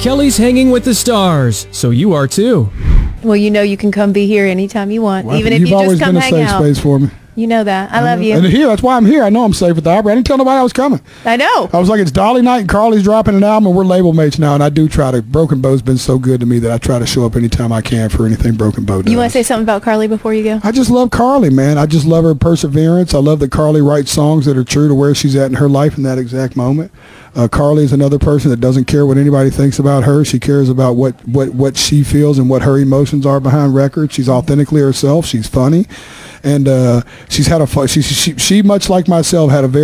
Kelly's hanging with the stars, so you are too. Well, you know you can come be here anytime you want, Well, even if you you've always just come been a hang safe out. space for me. You know that. I love you. And here, that's why I'm here. I know I'm safe with the Opry. I didn't tell nobody I was coming. I know. I was like, it's Dolly night and Carly's dropping an album and we're label mates now. And I do try to, Broken Bow's been so good to me that I try to show up anytime I can for anything Broken Bow does. You want to say something about Carly before you go? I just love Carly, man. I just love her perseverance. I love that Carly writes songs that are true to where she's at in her life in that exact moment. Carly is another person that doesn't care what anybody thinks about her. She cares about what she feels and what her emotions are behind records. She's authentically herself. She's funny. And she's had a she much like myself had a very